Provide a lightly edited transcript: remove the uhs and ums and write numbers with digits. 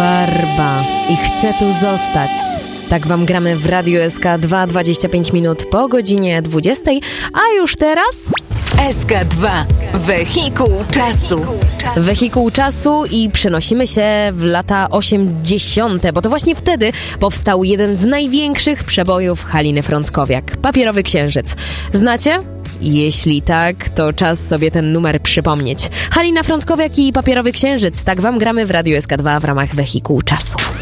farba i chcę tu zostać. Tak wam gramy w Radiu SK2 25 minut po godzinie 20, a już teraz... SK2. Wehikuł czasu. Wehikuł czasu i przenosimy się w lata 80., bo to właśnie wtedy powstał jeden z największych przebojów Haliny Frąckowiak. Papierowy Księżyc. Znacie? Jeśli tak, to czas sobie ten numer przypomnieć. Halina Frąckowiak i Papierowy Księżyc. Tak wam gramy w Radiu SK2 w ramach Wehikuł czasu.